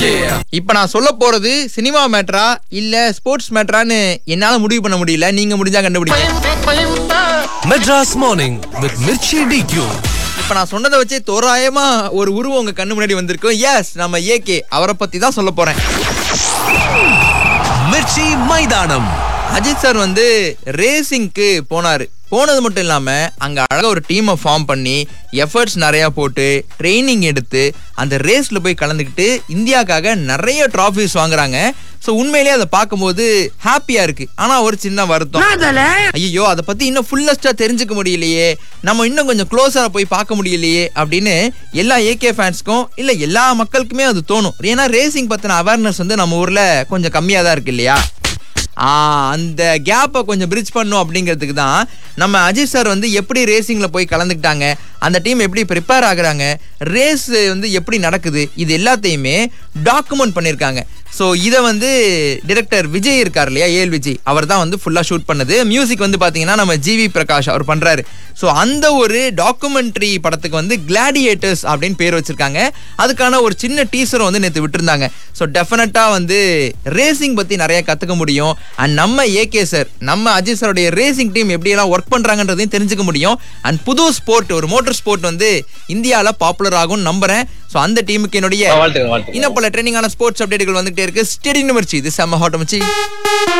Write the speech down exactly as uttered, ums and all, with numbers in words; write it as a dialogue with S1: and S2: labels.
S1: இப்ப நான் சொல்ல போறது சினிமா மேட்ரா இல்ல ஸ்போர்ட்ஸ் மேட்ரான்னு என்னால முடிவு பண்ண முடியல. நீங்க முடிஞ்சா கண்டுபிடிங்க.
S2: Madras morning with Mirchi டிக்யூ.
S1: இப்ப நான் சொன்னதை வச்சு தோராயமா ஒரு உருவம் உங்க கண்ணு முன்னாடி வந்திருக்கும். எஸ், நம்ம ஏகே அவரை பத்தி தான் சொல்ல போறேன்.
S2: மிர்ச்சி மைதானம்.
S1: அஜித் சார் வந்து ரேசிங்க்கு போனாரு. போனது மட்டும் இல்லாம அங்க அழகா ஒரு டீமை ஃபார்ம் பண்ணி எஃபர்ட்ஸ் நிறைய போட்டு ட்ரைனிங் எடுத்து அந்த ரேஸ்ல போய் கலந்துக்கிட்டு இந்தியாக்காக நிறைய டிராஃபிஸ் வாங்குறாங்க. சோ உண்மையிலேயே அதை பார்க்கும்போது ஹாப்பியா இருக்கு. ஆனா ஒரு சின்ன வருத்தம், ஐயோ அதை பத்தி இன்னும் ஃபுல்லஸ்டா தெரிஞ்சுக்க முடியலையே, நம்ம இன்னும் கொஞ்சம் க்ளோஸரா போய் பார்க்க முடியலையே அப்படின்னு எல்லா ஏகே ஃபேன்ஸ்க்கும் இல்ல எல்லா மக்களுக்குமே அது தோணும். ஏன்னா ரேசிங் பத்தின அவேர்னஸ் வந்து நம்ம ஊர்ல கொஞ்சம் கம்மியா தான் இருக்கு இல்லையா? ஆஹ் அந்த கேப்பை கொஞ்சம் பிரிட்ஜ் பண்ணும் அப்படிங்கிறதுக்கு தான் நம்ம அஜித் சார் வந்து எப்படி ரேசிங்ல போய் கலந்துக்கிட்டாங்க, அந்த டீம் எப்படி ப்ரிப்பேர் ஆகுறாங்க, ரேஸ் வந்து எப்படி நடக்குது, இது எல்லாத்தையுமே டாக்குமெண்ட் பண்ணியிருக்காங்க. ஸோ இதை வந்து டிரெக்டர் விஜய் இருக்கார் இல்லையா, ஏஎல் விஜய், அவர் தான் வந்து ஃபுல்லாக ஷூட் பண்ணது. மியூசிக் வந்து பார்த்தீங்கன்னா நம்ம ஜிவி பிரகாஷ் அவர் பண்ணுறாரு. ஸோ அந்த ஒரு டாக்குமெண்ட்ரி படத்துக்கு வந்து கிளாடியேட்டர்ஸ் அப்படின்னு பேர் வச்சிருக்காங்க. அதுக்கான ஒரு சின்ன டீசரும் வந்து நேற்று விட்டுருந்தாங்க. ஸோ டெஃபினட்டாக வந்து ரேசிங் பற்றி நிறைய கற்றுக்க முடியும். அண்ட் நம்ம ஏகே சார், நம்ம அஜித் சாருடைய ரேசிங் டீம் எப்படியெல்லாம் ஒர்க் பண்ணுறாங்கன்றதையும் தெரிஞ்சுக்க முடியும். அண்ட் புது ஸ்போர்ட், ஒரு மோட்டர் ஸ்போர்ட் வந்து இந்தியாவில் பாப்புலர் ஆகும்னு நம்புறேன். ஸோ அந்த டீமுக்கு என்னுடைய இன்னும் பல ட்ரெண்டிங்கான ஸ்போர்ட்ஸ் அப்டேட்டுகள் வந்துகிட்டே இருக்கு. ஸ்டெடி நிமிர்ச்சி, இது செம்ம ஹாட் மச்சி.